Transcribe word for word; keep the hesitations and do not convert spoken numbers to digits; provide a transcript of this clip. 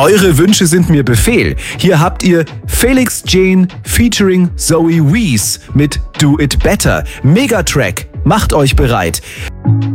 Eure Wünsche sind mir Befehl. Hier habt ihr Felix Jane featuring Zoe Wees mit Do It Better. Megatrack, macht euch bereit.